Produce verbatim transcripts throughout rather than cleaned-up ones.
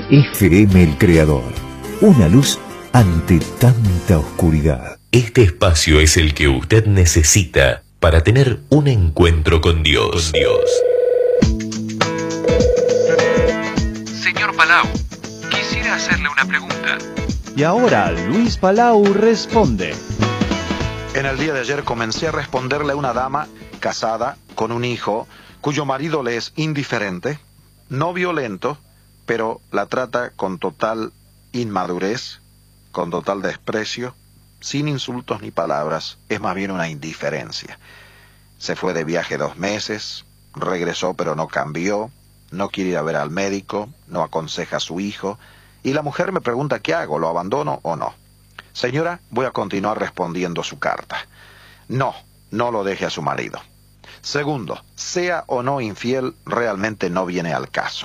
F M El Creador. Una luz ante tanta oscuridad. Este espacio es el que usted necesita para tener un encuentro con Dios. Con Dios. Señor Palau, quisiera hacerle una pregunta. Y ahora Luis Palau responde. En el día de ayer comencé a responderle a una dama casada con un hijo cuyo marido le es indiferente, no violento, pero la trata con total inmadurez, con total desprecio, sin insultos ni palabras, es más bien una indiferencia. Se fue de viaje dos meses, regresó pero no cambió, no quiere ir a ver al médico, no aconseja a su hijo, y la mujer me pregunta qué hago, ¿lo abandono o no? Señora, voy a continuar respondiendo su carta. No, no lo deje a su marido. Segundo, sea o no infiel, realmente no viene al caso.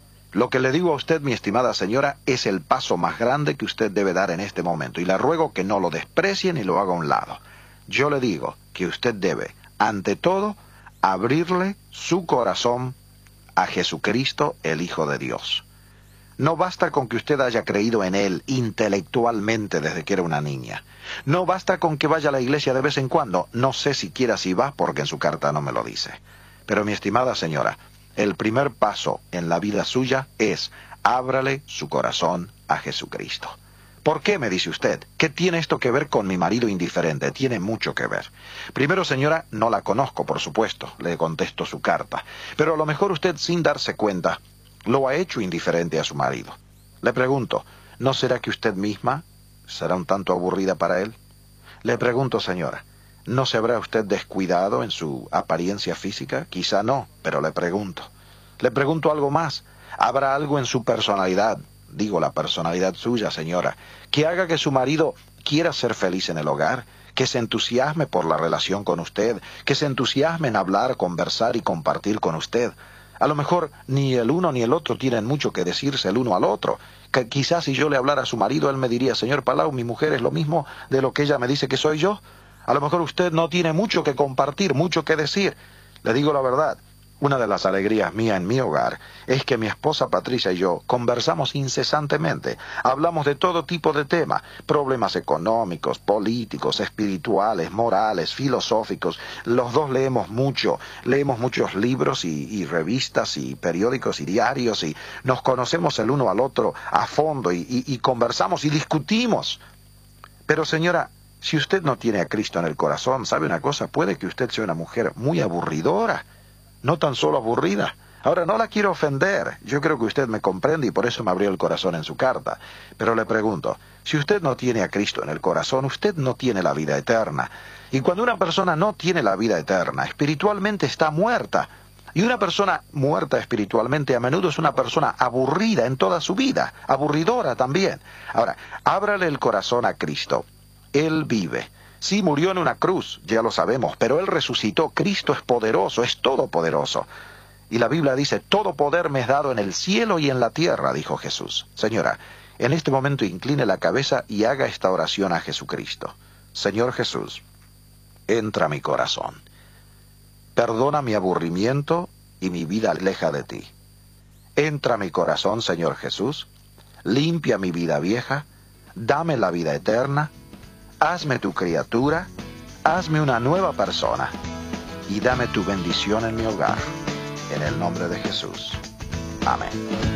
Lo que le digo a usted, mi estimada señora, es el paso más grande que usted debe dar en este momento, y le ruego que no lo desprecie ni lo haga a un lado. Yo le digo que usted debe, ante todo, abrirle su corazón a Jesucristo, el Hijo de Dios. No basta con que usted haya creído en Él intelectualmente desde que era una niña. No basta con que vaya a la iglesia de vez en cuando. No sé siquiera si va, porque en su carta no me lo dice. Pero mi estimada señora, el primer paso en la vida suya es ábrale su corazón a Jesucristo. ¿Por qué, me dice usted? ¿Qué tiene esto que ver con mi marido indiferente? Tiene mucho que ver. Primero, señora, no la conozco, por supuesto. Le contesto su carta. Pero a lo mejor usted, sin darse cuenta, lo ha hecho indiferente a su marido. Le pregunto, ¿no será que usted misma será un tanto aburrida para él? Le pregunto, señora, ¿no se habrá usted descuidado en su apariencia física? Quizá no, pero le pregunto. Le pregunto algo más. ¿Habrá algo en su personalidad, digo la personalidad suya, señora, que haga que su marido quiera ser feliz en el hogar, que se entusiasme por la relación con usted, que se entusiasme en hablar, conversar y compartir con usted? A lo mejor ni el uno ni el otro tienen mucho que decirse el uno al otro. Que quizás si yo le hablara a su marido, él me diría, señor Palau, mi mujer es lo mismo de lo que ella me dice que soy yo. A lo mejor usted no tiene mucho que compartir, mucho que decir. Le digo la verdad. Una de las alegrías mías en mi hogar es que mi esposa Patricia y yo conversamos incesantemente. Hablamos de todo tipo de temas, problemas económicos, políticos, espirituales, morales, filosóficos. Los dos leemos mucho, leemos muchos libros y, y revistas y periódicos y diarios y nos conocemos el uno al otro a fondo y, y, y conversamos y discutimos. Pero señora, si usted no tiene a Cristo en el corazón, ¿sabe una cosa? Puede que usted sea una mujer muy aburridora. No tan solo aburrida. Ahora, no la quiero ofender. Yo creo que usted me comprende y por eso me abrió el corazón en su carta. Pero le pregunto, si usted no tiene a Cristo en el corazón, usted no tiene la vida eterna. Y cuando una persona no tiene la vida eterna, espiritualmente está muerta. Y una persona muerta espiritualmente a menudo es una persona aburrida en toda su vida, aburridora también. Ahora, ábrale el corazón a Cristo. Él vive. Sí, murió en una cruz, ya lo sabemos, pero Él resucitó. Cristo es poderoso, es todopoderoso. Y la Biblia dice, todo poder me es dado en el cielo y en la tierra, dijo Jesús. Señora, en este momento incline la cabeza y haga esta oración a Jesucristo. Señor Jesús, entra a mi corazón. Perdona mi aburrimiento y mi vida aleja de ti. Entra a mi corazón, Señor Jesús. Limpia mi vida vieja. Dame la vida eterna. Hazme tu criatura, hazme una nueva persona y dame tu bendición en mi hogar. En el nombre de Jesús. Amén.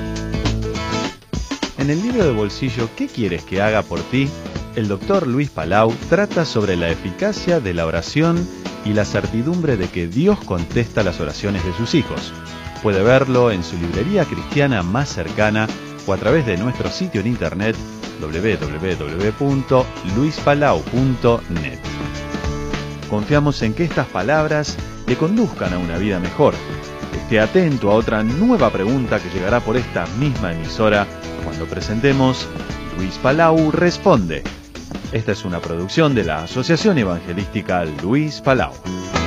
En el libro de bolsillo ¿Qué quieres que haga por ti?, el doctor Luis Palau trata sobre la eficacia de la oración y la certidumbre de que Dios contesta las oraciones de sus hijos. Puede verlo en su librería cristiana más cercana o a través de nuestro sitio en internet doble u doble u doble u punto luis palau punto net. Confiamos en que estas palabras le conduzcan a una vida mejor. Esté atento a otra nueva pregunta que llegará por esta misma emisora cuando presentemos Luis Palau Responde. Esta es una producción de la Asociación Evangelística Luis Palau.